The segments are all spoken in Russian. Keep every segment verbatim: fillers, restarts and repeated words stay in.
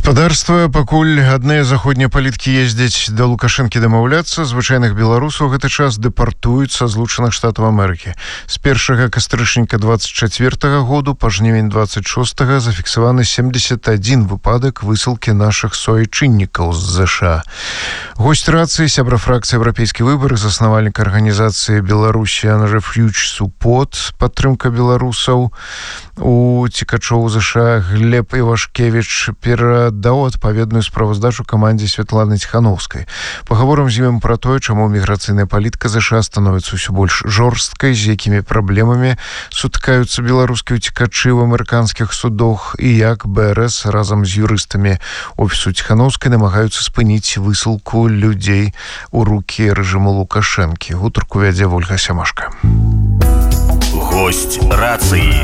Гаспадарства, пакуль адныя заходнія паліткі ездзяць да Лукашэнкі дамаўляцца, звычайных беларусаў гэты час дэпартуюць са Злучаных Штатаў Амерыкі. З першага кастрычніка двадцать чацвёртага году па жнівень двадцать шостага зафіксаваны семьдесят один выпадак высылкі нашых суайчыннікаў з ЗША. Госць рацыі, сябра фракцыі «Еўрапейскі выбар», заснавальнік арганізацыі «Беларуsian Refuge Support», падтрымка беларусаў у цікачоў ЗША Глеб Івашкевіч перадаў адпаведную справаздачу камандзе Святланы Ціхановскай. Пагаворам з ім пра тое, чаму міграцыйная палітыка ЗША становіцца ўсё больш жорсткай, з якімі праблемамі сутыкаюцца беларускія ўцікачы ў амерыканскіх судах і як БРС разам з юрыстамі офісу Ціхановскай намагаюцца спыніць высылку людзей у рукі рэжыму Лукашэнкі. Гутарку вядзе Вольга Сямашка. Гость рацыі.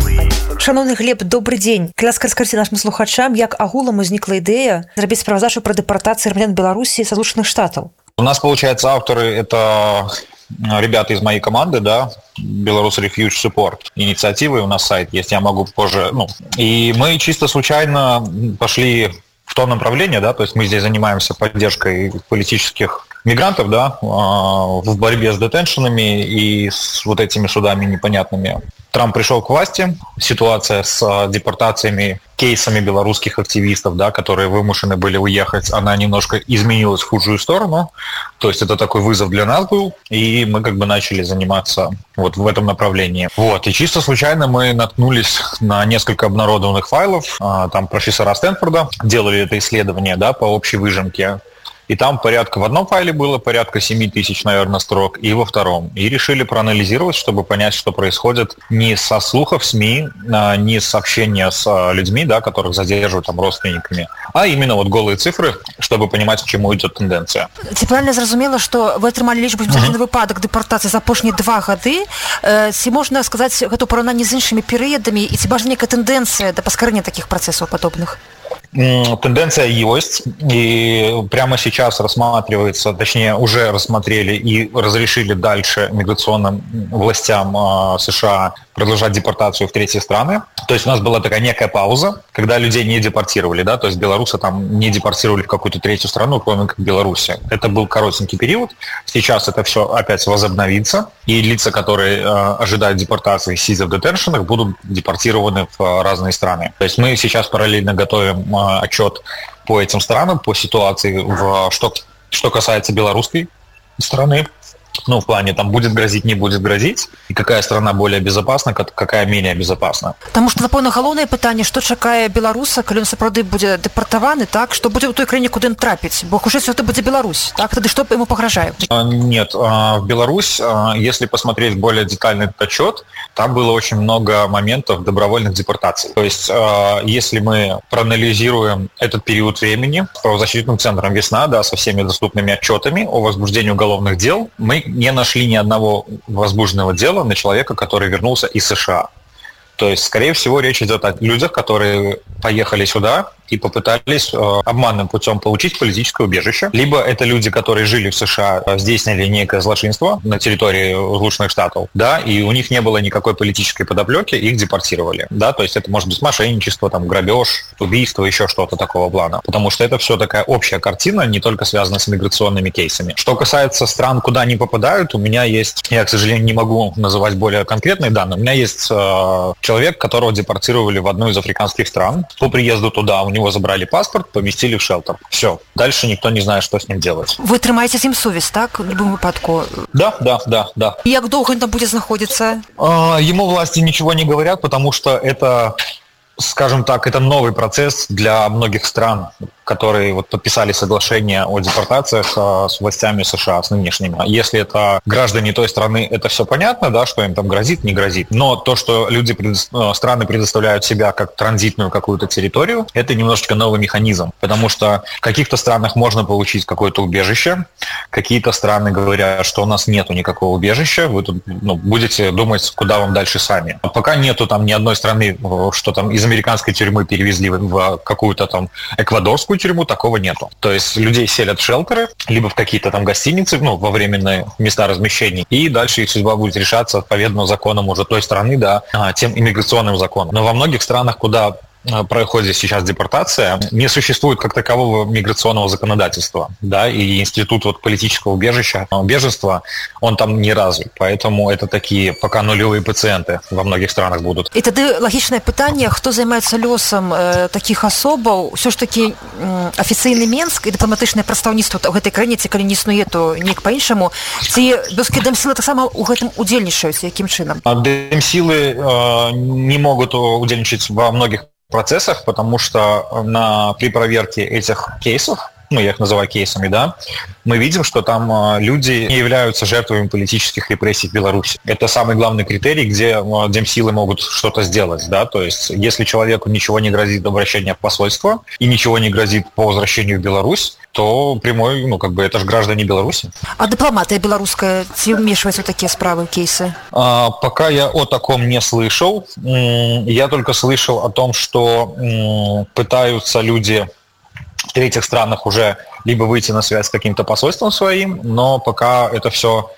Шановны Глеб, добрый дзень. Ласка, раскажыце нашим слухачам, як агулам узнікла ідэя зрабіць справаздачу пра дэпартацыю грамадзян Беларусі са Злучаных Штатаў? У нас, получается, авторы — это ребята из моей команды, да, Беларусь Refuge Support. Инициативы у нас сайт есть, я могу позже, ну, и мы чисто случайно пошли в то направление, да, то есть мы здесь занимаемся поддержкой политических мигрантов, да, в борьбе с детеншенами и с вот этими судами непонятными. Трамп пришел к власти, ситуация с депортациями, кейсами белорусских активистов, да, которые вымушены были уехать, она немножко изменилась в худшую сторону, то есть это такой вызов для нас был, и мы как бы начали заниматься вот в этом направлении. Вот, и чисто случайно мы наткнулись на несколько обнародованных файлов, там профессора Стэнфорда делали это исследование, да, по общей выжимке. И там порядка, в одном файле было порядка семь тысяч, наверное, строк, и во втором. И решили проанализировать, чтобы понять, что происходит не со слухов СМИ, не с общения с людьми, да, которых задерживают там родственниками, а именно вот голые цифры, чтобы понимать, к чему идет тенденция. Ці правильно зразумела, что вы атрымалі лічбу на выпадок дэпартацыі за апошнія два гады. Ці можна сказаць гэта ў параўнанні з іншымі перыядамі, і ці важна нейкая тэндэнцыя да паскарэння такіх працэсаў падобных? Тенденция есть, и прямо сейчас рассматривается, точнее уже рассмотрели и разрешили дальше миграционным властям США продолжать депортацию в третьи страны. То есть у нас была такая некая пауза, когда людей не депортировали, да, то есть белорусы там не депортировали в какую-то третью страну, кроме как Беларуси. Это был коротенький период. Сейчас это все опять возобновится, и лица, которые э, ожидают депортации, сидя в детеншенах, будут депортированы в э, разные страны. То есть мы сейчас параллельно готовим э, отчет по этим странам, по ситуации, в, что, что касается белорусской страны. Ну, в плане, там, будет грозить, не будет грозить, и какая страна более безопасна, какая менее безопасна. Потому что, напэўна, галоўнае пытанне, што чакае беларуса, калі ён сапраўды будзе дэпартаваны, так, што будзе ў той краіне, куды ён трапіць, бо хутчэй это будзе Беларусь, так, тады што ему пагражае? Нет, в Беларусь, если посмотреть более детальный отчет, там было очень много моментов добровольных депортаций. То есть, если мы проанализируем этот период времени с правозащитным центром «Весна», да, со всеми доступными отчетами о возбуждении уголовных дел, мы не нашли ни одного возбужденного дела на человека, который вернулся из США. То есть, скорее всего, речь идет о людях, которые поехали сюда и попытались э, обманным путем получить политическое убежище. Либо это люди, которые жили в США, здейснили некое злочинство на территории Злучаных Штатов, да, и у них не было никакой политической подоплеки, их депортировали, да, то есть это может быть мошенничество, там, грабеж, убийство, еще что-то такого плана, потому что это все такая общая картина, не только связана с миграционными кейсами. Что касается стран, куда они попадают, у меня есть, я, к сожалению, не могу называть более конкретные данные, у меня есть э, человек, которого депортировали в одну из африканских стран, по приезду туда у него его забрали паспорт, поместили в шелтер. Все. Дальше никто не знает, что с ним делать. Вы трымаеце з ім сувязь, так? В любом выпадку? Да, да, да, да. И як долго он там будет находиться? А, ему власти ничего не говорят, потому что это, скажем так, это новый процесс для многих стран, которые вот подписали соглашение о депортациях а, с властями США, с нынешними. Если это граждане той страны, это все понятно, да, что им там грозит, не грозит. Но то, что люди, страны предоставляют себя как транзитную какую-то территорию, это немножечко новый механизм. Потому что в каких-то странах можно получить какое-то убежище, какие-то страны говорят, что у нас нету никакого убежища, вы тут, ну, будете думать, куда вам дальше сами. Пока нету там ни одной страны, что там из американской тюрьмы перевезли в какую-то там эквадорскую тюрьму, такого нету. То есть людей селят в шелтеры, либо в какие-то там гостиницы, ну, во временные места размещений, и дальше их судьба будет решаться, отповедно, законом уже той страны, да, тем иммиграционным законом. Но во многих странах, куда проходит сейчас депортация, не существует как такового миграционного законодательства, да, и институт вот политического убежища, беженства, он там не развит, поэтому это такие пока нулевые пациенты во многих странах будут. І тады лагічнае пытанне, хто займаецца лёсам э, такіх асобаў, ўсё ж такі э, афіцыйны Менск і дыпламатычнае прадстаўніцтва ў гэтай краіне, ці калі не існуе, то неяк па-іншаму, ці беларускія дэмсілы таксама ў гэтым удзельнічаюць, якім чынам? Дэмсілы э, не могут удзельничать во многих процессах, потому что на, при проверке этих кейсов, ну, я их называю кейсами, да, мы видим, что там люди не являются жертвами политических репрессий в Беларуси. Это самый главный критерий, где демсилы могут что-то сделать, да, то есть если человеку ничего не грозит до обращения в посольство и ничего не грозит по возвращению в Беларусь, то прямой, ну, как бы, это же граждане Беларуси. А дипломатия белорусская, ці вмешивается в такие справы, кейсы? А, пока я о таком не слышал. Я только слышал о том, что пытаются люди в третьих странах уже либо выйти на связь с каким-то посольством своим, но пока это все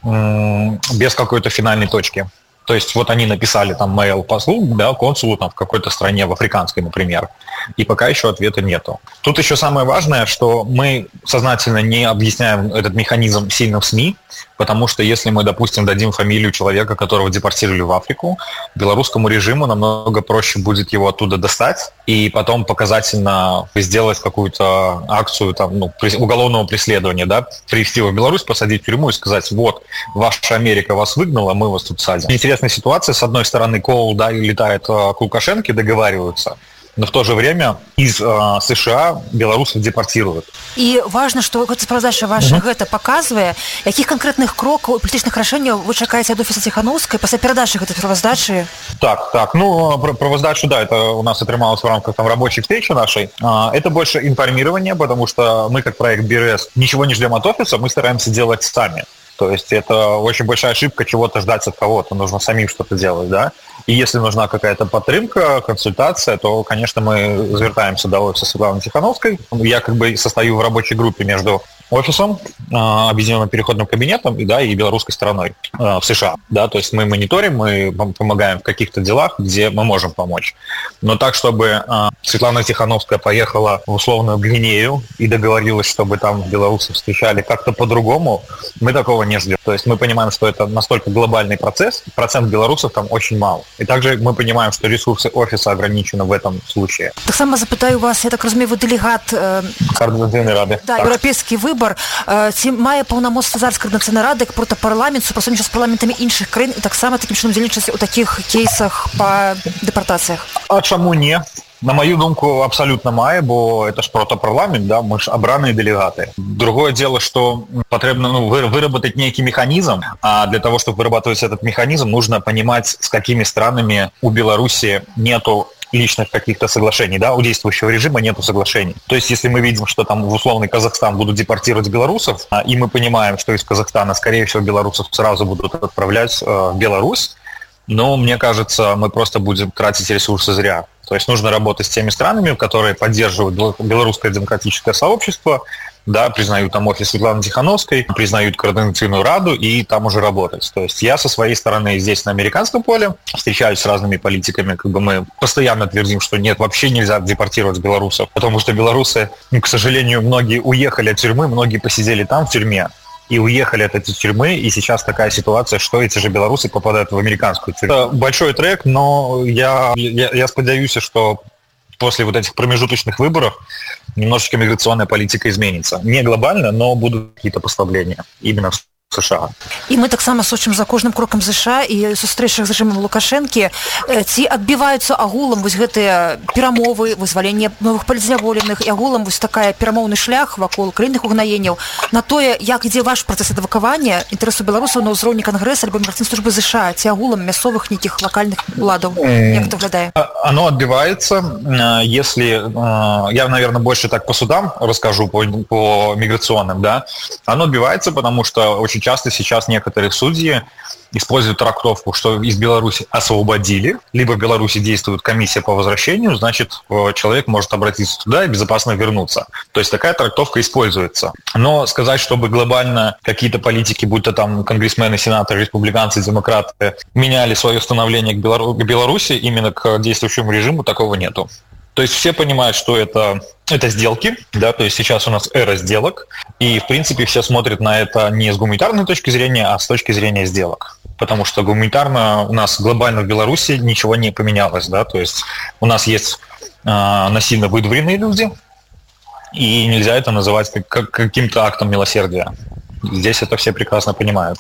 без какой-то финальной точки. То есть вот они написали там мейл послу, да, консулу там в какой-то стране, в африканской, например, и пока еще ответа нету. Тут еще самое важное, что мы сознательно не объясняем этот механизм сильно в СМИ, потому что если мы, допустим, дадим фамилию человека, которого депортировали в Африку, белорусскому режиму намного проще будет его оттуда достать и потом показательно сделать какую-то акцию там, ну, уголовного преследования, да, привести его в Беларусь, посадить в тюрьму и сказать: вот, ваша Америка вас выгнала, мы вас тут садим. Интересная ситуация. С одной стороны, Коул, да, летает к Лукашенко, договариваются, но в то же время из э, США белорусов депортируют. И важно, что эта справаздача ваша mm-hmm. гэта показывае, якіх конкретных крокаў і палітычных рашэнняў вы чакаеце ад офіса Ціхановскай пасля перадачы гэтай справаздачы? Так, так. Ну, правоздачу, да, это у нас отрымалось в рамках там рабочей встречи нашей. Это больше информирование, потому что мы, как проект БИРЭС, ничего не ждем от офиса, мы стараемся делать сами. То есть это очень большая ошибка чего-то ждать от кого-то, нужно самим что-то делать, да. И если нужна какая-то подтримка, консультация, то, конечно, мы звертаемся до офиса Светланы Тихановской. Я как бы состою в рабочей группе между офисом, объединенным переходным кабинетом и, да, и белорусской стороной в США. Да, то есть мы мониторим, мы помогаем в каких-то делах, где мы можем помочь. Но так, чтобы Светлана Тихановская поехала в условную Гвинею и договорилась, чтобы там белорусы встречали как-то по-другому, мы такого не ждем. То есть мы понимаем, что это настолько глобальный процесс, процент белорусов там очень мал. И также мы понимаем, что ресурсы офиса ограничены в этом случае. Так само запытаю вас, я так разумею, вы делегат э... Координационной рады. Да, так. Европейский выбор. Ці мае паўнамоцтва зараз Координационной рады як прота парламент супрацоўнічаць з парламентамі іншых краін і таксама такім чынам удзельнічаць у такіх кейсах па дэпартацыях? А чаму не? На мою думку, абсолютно мае, бо это ж протопарламент, да, мы ж абранные делегаты. Другое дело, что потребно, ну, выработать некий механизм, а для того, чтобы вырабатывать этот механизм, нужно понимать, с какими странами у Беларуси нету личных каких-то соглашений, да, у действующего режима нету соглашений. То есть, если мы видим, что там в условный Казахстан будут депортировать белорусов, и мы понимаем, что из Казахстана, скорее всего, белорусов сразу будут отправлять в Беларусь, но, мне кажется, мы просто будем тратить ресурсы зря. То есть нужно работать с теми странами, которые поддерживают белорусское демократическое сообщество, да, признают там офис Светланы Тихановской, признают Координационную раду и там уже работать. То есть я со своей стороны здесь на американском поле встречаюсь с разными политиками, как бы мы постоянно твердим, что нет, вообще нельзя депортировать белорусов, потому что белорусы, ну, к сожалению, многие уехали от тюрьмы, многие посидели там в тюрьме и уехали от этой тюрьмы, и сейчас такая ситуация, что эти же белорусы попадают в американскую тюрьму. Это большой трек, но я, я, я сподіваюся, что после вот этих промежуточных выборов немножечко миграционная политика изменится. Не глобально, но будут какие-то послабления именно в США. І мы таксама сочым за кожным крокам США і сустрэчах з рэжымам Лукашэнкі. Ці адбіваюцца агулам вось гэтыя перамовы, вызваленне новых палітзняволеных і агулам вось такая перамоўны шлях вакол краінных угнаенняў на тое, як ідзе ваш працэс адвакавання інтарэсу беларусаў на ўзроўні Кангрэса альбо міграцыйнай службы США, ці агулам мясцовых нейкіх лакальных уладаў? Як это выглядае? Оно отбивается. Если я, наверное, больше так по судам расскажу, по, по миграционным, да, оно отбивается, потому что очень часто сейчас некоторые судьи используют трактовку, что из Беларуси освободили, либо в Беларуси действует комиссия по возвращению, значит, человек может обратиться туда и безопасно вернуться. То есть такая трактовка используется. Но сказать, чтобы глобально какие-то политики, будь то там конгрессмены, сенаторы, республиканцы, демократы, меняли свое становление к, Белору- к Беларуси именно к действующему режиму, такого нету. То есть все понимают, что это, это сделки, да, то есть сейчас у нас эра сделок, и, в принципе, все смотрят на это не с гуманитарной точки зрения, а с точки зрения сделок. Потому что гуманитарно у нас глобально в Беларуси ничего не поменялось, да, то есть у нас есть э, насильно выдворенные люди, и нельзя это называть как, как, каким-то актом милосердия. Здесь это все прекрасно понимают.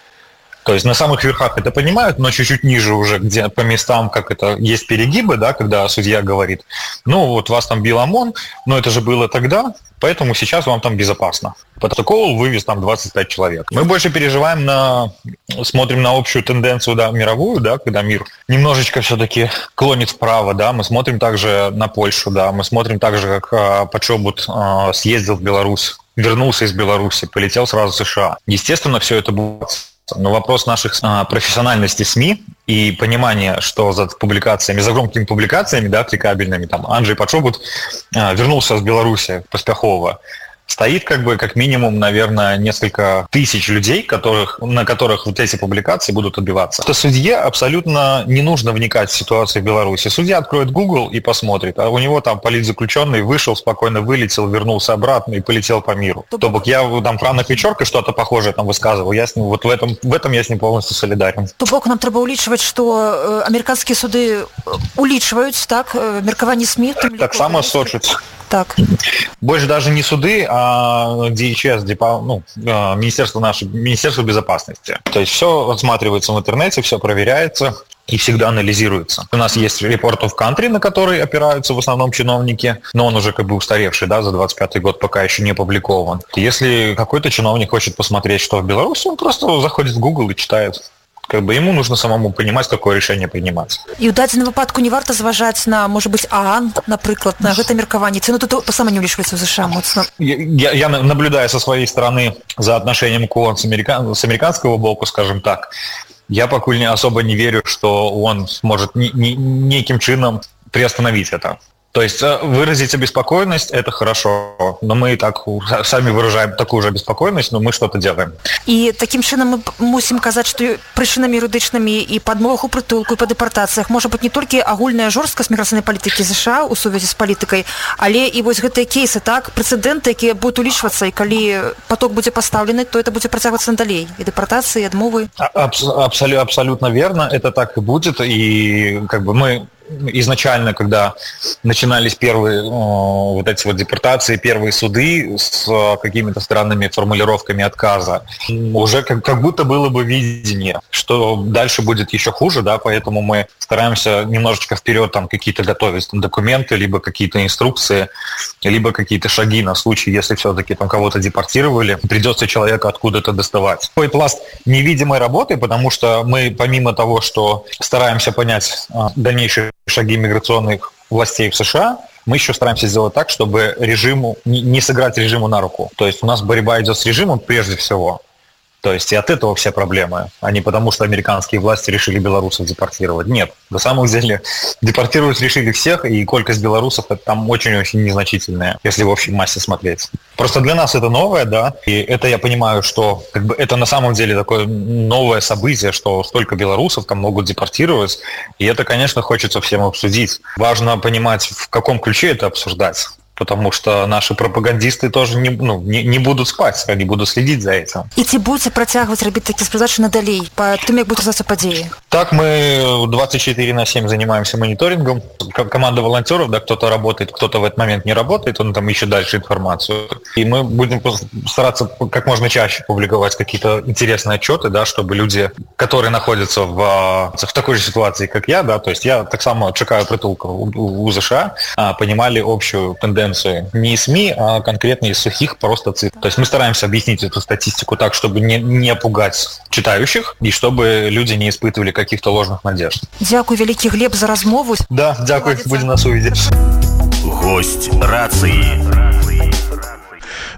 То есть на самых верхах это понимают, но чуть-чуть ниже уже, где по местам, как это, есть перегибы, да, когда судья говорит, ну вот вас там бил ОМОН, но это же было тогда, поэтому сейчас вам там безопасно. Протокол вывез там двадцать пять человек. Мы больше переживаем на, смотрим на общую тенденцию, да, мировую, да, когда мир немножечко все-таки клонит вправо, да, мы смотрим также на Польшу, да, мы смотрим также, как а, Почобут а, съездил в Беларусь, вернулся из Беларуси, полетел сразу в США. Естественно, все это будет. Но вопрос наших а, профессиональности СМИ и понимания, что за публикациями, за громкими публикациями, да, кликабельными, там, Анджей Почобут а, вернулся с Беларуси, Поспяхова, стоит как бы как минимум, наверное, несколько тысяч людей, которых, на которых вот эти публикации будут отбиваться. То судье абсолютно не нужно вникать в ситуацию в Беларуси. Судья откроет Google и посмотрит, а у него там политзаключенный вышел, спокойно вылетел, вернулся обратно и полетел по миру. То бок я там про Анна Печорка что-то похожее там высказывал, я с ним, вот в этом, в этом я с ним полностью солидарен. То бок нам трэба улічваць, што амерыканскія суды улічваюць, так, меркаванні СМІ. Так само сочуць. Так. Больше даже не суды, а ди эйч эс, ну, Министерство, наше, Министерство безопасности. То есть все рассматривается в интернете, все проверяется и всегда анализируется. У нас есть Report of Country, на который опираются в основном чиновники, но он уже как бы устаревший, да, за двадцать пятый год пока еще не опубликован. Если какой-то чиновник хочет посмотреть, что в Беларуси, он просто заходит в Google и читает. Как бы ему нужно самому понимать, какое решение принимать. І ў дадзеным выпадку не варта зважаць на, может быть, ААН, напрыклад, на гэта меркаванне. Ці ну тут сама не улічваецца ў США моцна? Я, я наблюдаю со своей стороны за отношением к ООН с, американ, с американского боку, скажем так. Я пока не особо не верю, что ООН сможет ни, ни, неким чином приостановить это. То есть выразить обеспокоенность – это хорошо, но мы и так сами выражаем такую же обеспокоенность, но мы что-то делаем. І таким чином мы мусім казаць, што прычынамі юрыдычнымі і падмовах у прытулку і па дэпартацыях можа быць не толькі агульная жорсткасць міграцыйнай палітыкі США ў сувязі з палітыкай, але і вось гэтыя кейсы, так, прэцэдэнты, якія будуць улічвацца, і калі поток будзе пастаўлены, то это будзе працягвацца надалей, і дэпартацыі, і адмовы. Абсолютно, абсолютно верно, это так и будет, и как бы мы изначально, когда начинались первые о, вот эти вот депортации, первые суды с о, какими-то странными формулировками отказа, уже как, как будто было бы видение, что дальше будет еще хуже, да, поэтому мы стараемся немножечко вперед там какие-то готовить там, документы, либо какие-то инструкции, либо какие-то шаги на случай, если все-таки там кого-то депортировали, придется человека откуда-то доставать. Такой пласт невидимой работы, потому что мы помимо того, что стараемся понять о, дальнейшие шаги миграционных властей в США, мы еще стараемся сделать так, чтобы режиму не сыграть режиму на руку. То есть у нас борьба идет с режимом прежде всего. То есть и от этого все проблемы, а не потому, что американские власти решили белорусов депортировать. Нет, на самом деле депортировать решили всех, и колькость белорусов там очень-очень незначительная, если в общей массе смотреть. Просто для нас это новое, да, и это я понимаю, что как бы, это на самом деле такое новое событие, что столько белорусов там могут депортировать, и это, конечно, хочется всем обсудить. Важно понимать, в каком ключе это обсуждать. Потому что наши пропагандисты тоже не, ну, не, не будут спать, они будут следить за этим. И ці будете працягваць рабіць такія спецзадачы надалей, па тым, як будуць развівацца падзеі? Так, мы двадцать четыре на семь занимаемся мониторингом. Команда волонтеров, да, кто-то работает, кто-то в этот момент не работает, он там ищет дальше информацию. И мы будем стараться как можно чаще публиковать какие-то интересные отчеты, да, чтобы люди, которые находятся в, в такой же ситуации, как я, да, то есть я так само чекаю притулка у, у США, понимали общую тенденцию не СМИ, а конкретно из сухих просто цифр. То есть мы стараемся объяснить эту статистику так, чтобы не, не пугать читающих и чтобы люди не испытывали каких-то ложных надежд. Дякую, великий Глеб, за размову. Да, дякую, будем на сувязі. Гость рации.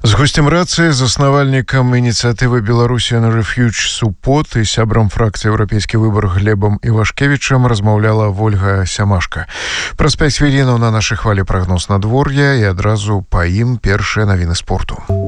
З гостем рацыі, заснавальнікам ініцыятывы Беларусі на Refuge Support і сябрам фракцыі «Еўрапейскі выбар» Глебам Івашкевічам размаўляла Вольга Сямашка. Праз пяць хвілінаў на нашай хвалі прагноз надвор'я і адразу па ім першыя навіны спорту.